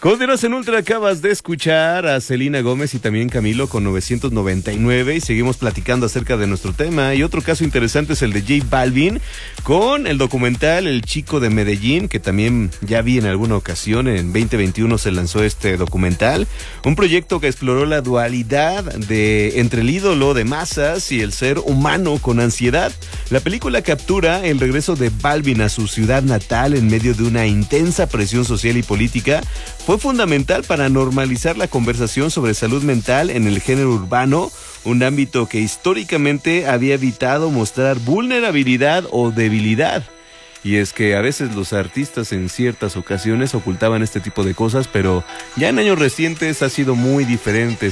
Continuas en Ultra, acabas de escuchar a Selena Gómez y también Camilo con 999 y seguimos platicando acerca de nuestro tema. Y otro caso interesante es el de J Balvin con el documental El Chico de Medellín, que también ya vi en alguna ocasión. En 2021 se lanzó este documental, un proyecto que exploró la dualidad entre el ídolo de masas y el ser humano con ansiedad. La película captura el regreso de Balvin a su ciudad natal en medio de una intensa presión social y política. Fue fundamental para normalizar la conversación sobre salud mental en el género urbano, un ámbito que históricamente había evitado mostrar vulnerabilidad o debilidad. Y es que a veces los artistas en ciertas ocasiones ocultaban este tipo de cosas, pero ya en años recientes ha sido muy diferente.